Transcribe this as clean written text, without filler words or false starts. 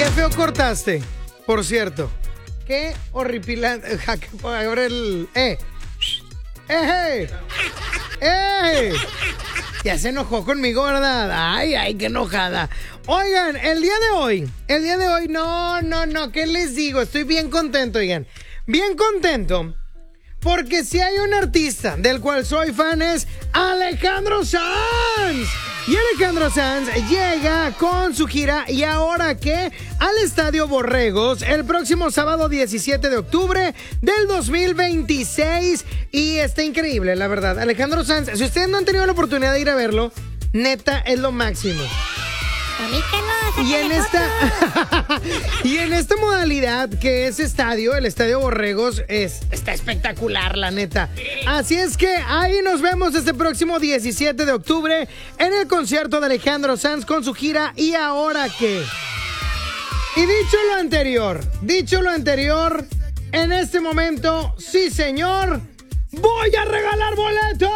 feo cortaste, por cierto. Qué horripilante. Ahora el... Ya se enojó conmigo, ¿verdad? Ay, qué enojada. Oigan, el día de hoy, no, ¿qué les digo? Estoy bien contento, oigan. Bien contento. Porque si hay un artista del cual soy fan es Alejandro Sanz. Y Alejandro Sanz llega con su gira ¿Y ahora qué? Al Estadio Borregos el próximo sábado 17 de octubre del 2026. Y está increíble, la verdad. Alejandro Sanz, si ustedes no han tenido la oportunidad de ir a verlo, neta, es lo máximo. Y en esta modalidad que es estadio, el Estadio Borregos, está espectacular, la neta. Así es que ahí nos vemos este próximo 17 de octubre en el concierto de Alejandro Sanz con su gira ¿Y ahora qué? Y dicho lo anterior, en este momento, sí señor, voy a regalar boletos.